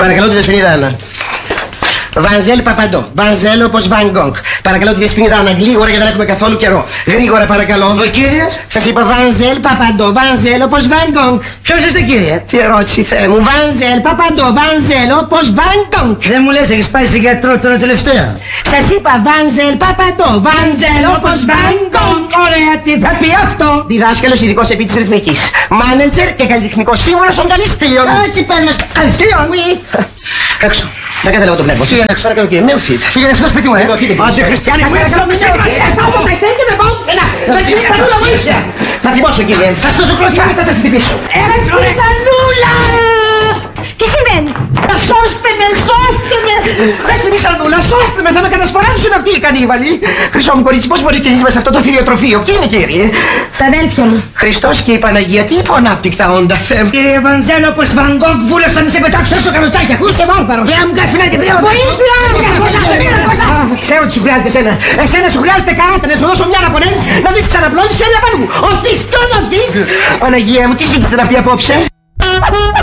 Παρακαλώ τη Δεσποινίδα Άννα. Βανζέλ Παπαντό. Βανζέλ όπως Βαν Γκόγκ. Παρακαλώ τη Δεσποινίδα Άννα. Γρήγορα γιατί δεν έχουμε καθόλου καιρό. Γρήγορα παρακαλώ. Ο κύριος. Σας είπα Βανζέλ Παπαντό. Βανζέλ όπως Βαν Γκόγκ. Ποιος είστε κύριε? Τι ερώτηση Θεέ μου. Βανζέλ Παπαντό. Βανζέλ όπως Βαν Γκόγκ. Δεν μου λες, έχεις πάει σε γιατρό τώρα τελευταία? Σας είπα Βανζέλ Παπαντό. Βανζέλ όπως Βαν Γκόγκ. Ωραία, τι θα πει αυτό? Διδάσκαλος ειδικός επί της ρυθμικής. Μάνετζερ και καλλιτεχνικός σύμβουλος των Καλυστίων. Έτσι πες μας, Καλυστίων. Έξω. Δεν καταλαβαίνω το πνεύμα. Φύγε έξω. Παρακαλώ κύριε, με οφείλετε. Φύγε έξω σπίτι μου, Αντιχριστιανοί. Θα θυμώσω κύριε. Θα σπάσω κλωτσιά, θα σας χτυπήσω. Σανούλα! Τι σημαίνει? Σώστε με, σώστε με! Δέσποινη Σανούλα, σώστε με, θα με κατασπαράξουν αυτοί οι κανίβαλοι. Χρυσό μου κορίτσι, πώς μπορείς και ζεις μέσα σε αυτό το θηριοτροφείο? Ποιοι είναι κύριε? Τα αδέλφια μου. Χριστός και η Παναγία, τι υποανάπτυκτα όντα Θεέ μου. Κύριε Βανζέλο, πως Βαν Γκόγκ βούλος θα μη σε πετάξω στο καλοτσάκι. Ακούστε βάρβαρος. Δεν μου κάνεις πινάκι πριν. Ξέρω ότι σου χρειάζεται εσένα. Εσένα σου χρειάζεται καράτα, να σου δώσω μια να πονέσεις, να δεις ξαναπλώνεις και όλα πάνω μου. Οθείς, ποιον οθείς? Παναγία μου, τι ζήτησαν αυτοί απόψε?